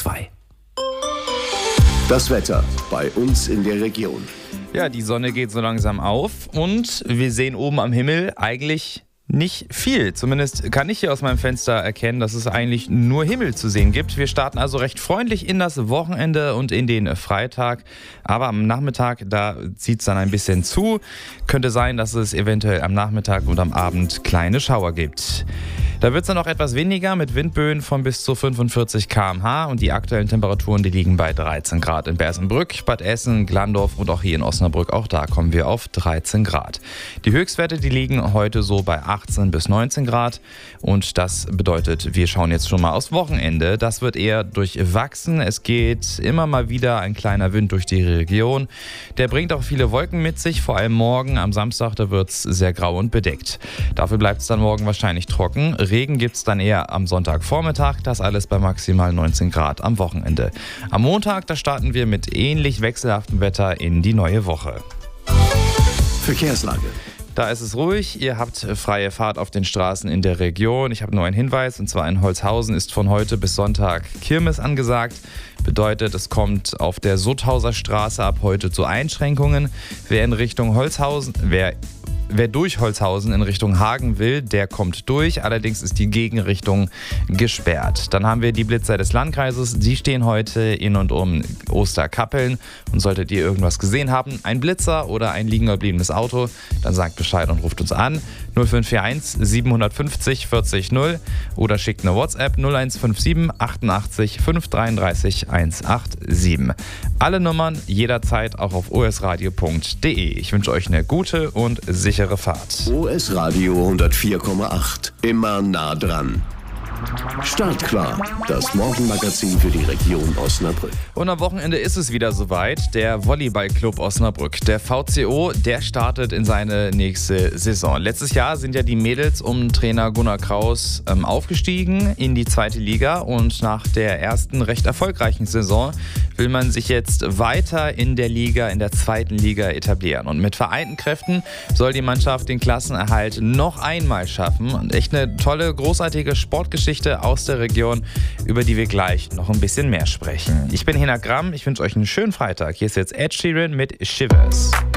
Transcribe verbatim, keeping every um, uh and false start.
zwei. Das Wetter bei uns in der Region. Ja, die Sonne geht so langsam auf und wir sehen oben am Himmel eigentlich nicht viel. Zumindest kann ich hier aus meinem Fenster erkennen, dass es eigentlich nur Himmel zu sehen gibt. Wir starten also recht freundlich in das Wochenende und in den Freitag. Aber am Nachmittag, da zieht es dann ein bisschen zu. Könnte sein, dass es eventuell am Nachmittag und am Abend kleine Schauer gibt. Da wird es dann noch etwas weniger mit Windböen von bis zu fünfundvierzig Kilometer pro Stunde und die aktuellen Temperaturen, die liegen bei dreizehn Grad in Bersenbrück, Bad Essen, Glandorf und auch hier in Osnabrück. Auch da kommen wir auf dreizehn Grad. Die Höchstwerte, die liegen heute so bei achtzehn bis neunzehn Grad und das bedeutet, wir schauen jetzt schon mal aufs Wochenende. Das wird eher durchwachsen. Es geht immer mal wieder ein kleiner Wind durch die Region. Der bringt auch viele Wolken mit sich, vor allem morgen am Samstag, da wird es sehr grau und bedeckt. Dafür bleibt es dann morgen wahrscheinlich trocken. Regen gibt es dann eher am Sonntagvormittag, das alles bei maximal neunzehn Grad am Wochenende. Am Montag, da starten wir mit ähnlich wechselhaftem Wetter in die neue Woche. Verkehrslage. Da ist es ruhig, ihr habt freie Fahrt auf den Straßen in der Region. Ich habe nur einen Hinweis, und zwar in Holzhausen ist von heute bis Sonntag Kirmes angesagt. Bedeutet, es kommt auf der Sutthauser Straße ab heute zu Einschränkungen. Wer in Richtung Holzhausen, wer Wer durch Holzhausen in Richtung Hagen will, der kommt durch. Allerdings ist die Gegenrichtung gesperrt. Dann haben wir die Blitzer des Landkreises. Die stehen heute in und um Osterkappeln. Und solltet ihr irgendwas gesehen haben, ein Blitzer oder ein liegen gebliebenes Auto, dann sagt Bescheid und ruft uns an. null fünf vier eins sieben fünf null vierzig null oder schickt eine WhatsApp null eins fünf sieben achtundachtzig fünf dreiunddreißig hundertsiebenundachtzig. Alle Nummern jederzeit auch auf o s radio punkt d e. Ich wünsche euch eine gute und sichere Fahrt. O S Radio hundertvier Komma acht. Immer nah dran. Startklar, das Morgenmagazin für die Region Osnabrück. Und am Wochenende ist es wieder soweit. Der Volleyballclub Osnabrück, der V C O, der startet in seine nächste Saison. Letztes Jahr sind ja die Mädels um Trainer Gunnar Kraus ähm, aufgestiegen in die zweite Liga. Und nach der ersten recht erfolgreichen Saison will man sich jetzt weiter in der Liga, in der zweiten Liga etablieren. Und mit vereinten Kräften soll die Mannschaft den Klassenerhalt noch einmal schaffen. Und echt eine tolle, großartige Sportgeschichte aus der Region, über die wir gleich noch ein bisschen mehr sprechen. Ich bin Hena Gramm, ich wünsche euch einen schönen Freitag. Hier ist jetzt Ed Sheeran mit Shivers.